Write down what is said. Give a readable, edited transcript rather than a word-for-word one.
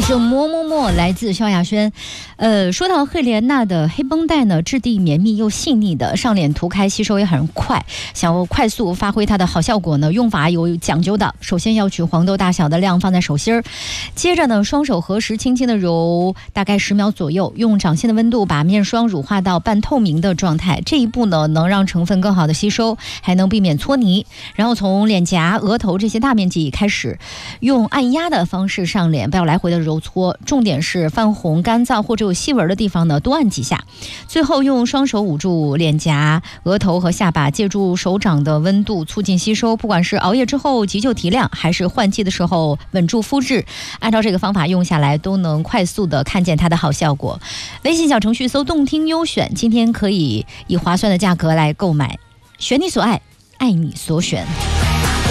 是么么么，来自萧亚轩。说到赫莲娜的黑绷带呢，质地绵密又细腻的，上脸涂开吸收也很快。想要快速发挥它的好效果呢，用法有讲究的。首先要取黄豆大小的量放在手心儿，接着呢，双手合十，轻轻的揉，大概10秒左右，用掌心的温度把面霜乳化到半透明的状态。这一步呢，能让成分更好的吸收，还能避免搓泥。然后从脸颊、额头这些大面积开始，用按压的方式上脸，不要来回的揉搓，重点是泛红、干燥或者有细纹的地方呢，多按几下。最后用双手捂住脸颊、额头和下巴，借助手掌的温度促进吸收。不管是熬夜之后急救提亮，还是换季的时候稳住肤质，按照这个方法用下来，都能快速的看见它的好效果。微信小程序搜动听优选，今天可以以划算的价格来购买，选你所爱，爱你所选。